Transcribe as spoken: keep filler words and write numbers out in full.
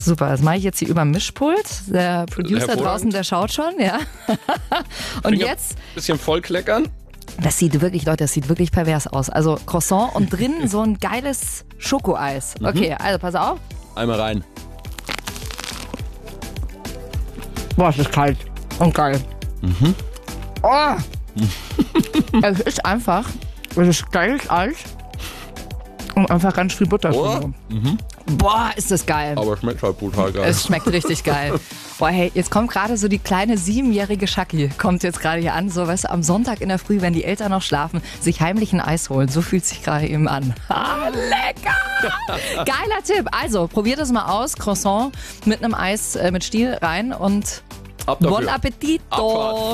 Super, das mache ich jetzt hier über dem Mischpult. Der Producer draußen, der schaut schon, ja. Und Finger jetzt... Bisschen vollkleckern. Das sieht wirklich, Leute, das sieht wirklich pervers aus. Also Croissant und drin so ein geiles Schokoeis. Okay, also pass auf. Einmal rein. Boah, es ist kalt und geil. Mhm. Oh! Es ist einfach, es ist geiles Eis und einfach ganz viel Butter Oh. drin. Mhm. Boah, ist das geil. Aber schmeckt halt brutal geil. Es schmeckt richtig geil. Boah, hey, jetzt kommt gerade so die kleine siebenjährige Shaki, kommt jetzt gerade hier an, so, weißt du, am Sonntag in der Früh, wenn die Eltern noch schlafen, sich heimlich ein Eis holen. So fühlt sich gerade eben an. Ah, lecker! Geiler Tipp. Also, probiert es mal aus. Croissant mit einem Eis äh, mit Stiel rein und Ab dafür. Buon Appetito! Abfahrt.